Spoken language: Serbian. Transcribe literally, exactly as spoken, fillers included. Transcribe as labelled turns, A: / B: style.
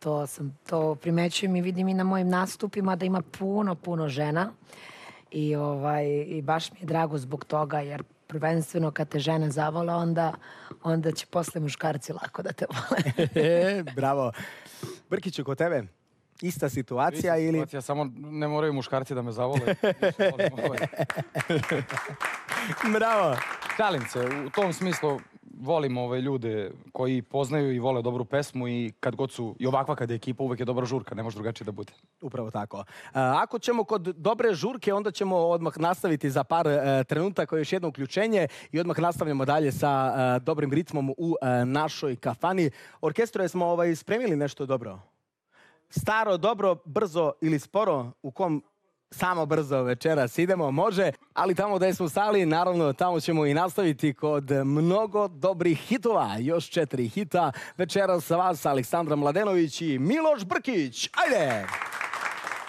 A: to sam to primećujem i vidim i na mojim nastupima da ima puno, puno žena i, ovaj, i baš mi je drago zbog toga, jer prvenstveno kad te žena zavole, onda, onda će posle muškarci lako da te vole.
B: Bravo. Brkiću, kod tebe? Ista situacija
C: Ista
B: ili...
C: situacija, samo ne moraju muškarci da me zavole.
B: Bravo.
C: Šalim se, u tom smislu volim ove ljude koji poznaju i vole dobru pesmu i kad god su, i ovakva kad je ekipa, uvek je dobra žurka, ne može drugačije da bude.
B: Upravo tako. Ako ćemo kod dobre žurke, onda ćemo odmah nastaviti za par trenutaka, još jedno uključenje i odmah nastavljamo dalje sa dobrim ritmom u našoj kafani. Orkestro, jesmo ovaj, spremili nešto dobro? Staro, dobro, brzo ili sporo, u kom samo brzo večeras idemo, može, ali tamo gde smo stali, naravno tamo ćemo i nastaviti kod mnogo dobrih hitova. Još četiri hita večeras sa vas, Aleksandra Mladenović i Miloš Brkić. Ajde!